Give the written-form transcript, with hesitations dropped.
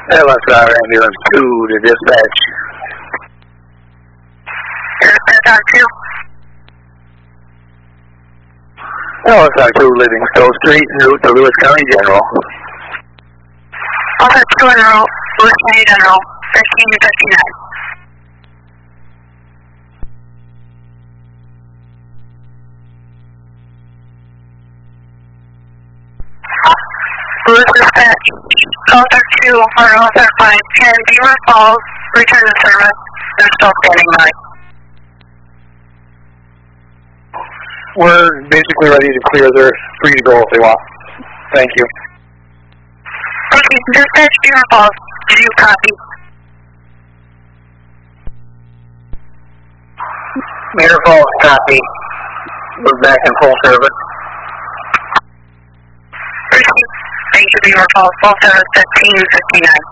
LSR Ambulance 2 to dispatch. LSR 2. LSR 2 Livingstone Street en route to Lewis County General. LSR 2 en route, Lewis County General, 1359. Lewis dispatch, LSR 2 or LSR 5 can Beaver Falls, return to service, they're still standing by. We're basically ready to clear. They're free to go if they want. Thank you. Okay, dispatch Beaver Falls, do you copy? Beaver Falls, copy. We're back in full service. Thank you, Beaver Falls, full service 1559.